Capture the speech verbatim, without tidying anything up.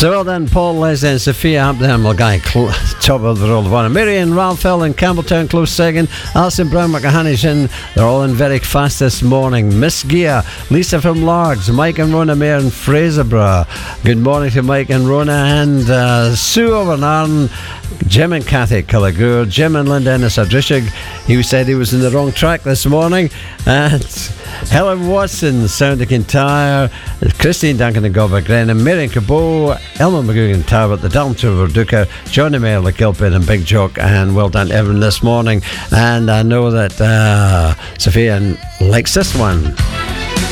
So well done, Paul, Leslie and Sophia up there, Mulgai, cl- top of the roll of honour. Mary and Ralph Hill in Campbelltown, close second. Alison Brown, McHannish in. They're all in very fast this morning. Miss Gia, Lisa from Largs, Mike and Rona Mayer in Fraserburgh. Good morning to Mike and Rona and uh, Sue over in Arden. Jim and Kathy Killagour, Jim and Linda in Sadrishig. He said he was in the wrong track this morning. And Helen Watson, Sound of Kintyre, Christine Duncan and Gobba Grenham, Marion Cabot, Elma McGugan Talbot, the Dalton of Verduca, Johnny Mayer, Kilpin and Big Jock. And well done, everyone, this morning. And I know that uh, Sophia likes this one.